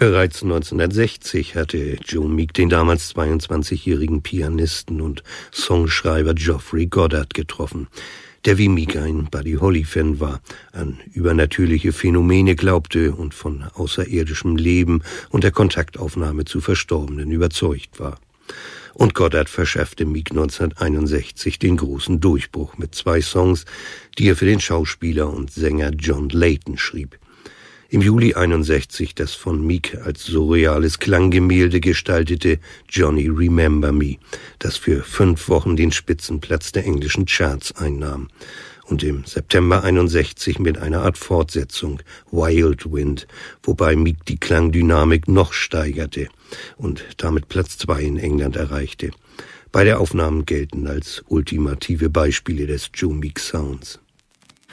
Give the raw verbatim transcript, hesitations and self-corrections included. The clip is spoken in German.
Bereits neunzehnhundertsechzig hatte Joe Meek den damals zweiundzwanzigjährigen Pianisten und Songschreiber Geoffrey Goddard getroffen, der wie Meek ein Buddy Holly-Fan war, an übernatürliche Phänomene glaubte und von außerirdischem Leben und der Kontaktaufnahme zu Verstorbenen überzeugt war. Und Goddard verschaffte Meek neunzehnhunderteinundsechzig den großen Durchbruch mit zwei Songs, die er für den Schauspieler und Sänger John Leyton schrieb. Im Juli einundsechzig das von Meek als surreales Klanggemälde gestaltete Johnny Remember Me, das für fünf Wochen den Spitzenplatz der englischen Charts einnahm. Und im September einundsechzig mit einer Art Fortsetzung, Wild Wind, wobei Meek die Klangdynamik noch steigerte und damit Platz zwei in England erreichte. Beide Aufnahmen gelten als ultimative Beispiele des Joe Meek Sounds.